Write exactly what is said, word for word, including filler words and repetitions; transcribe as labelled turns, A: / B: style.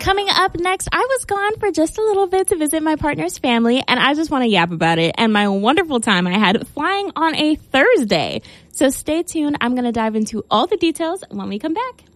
A: Coming up next, I was gone for just a little bit to visit my partner's family, and I just want to yap about it and my wonderful time I had flying on a Thursday. So stay tuned. I'm going to dive into all the details when we come back.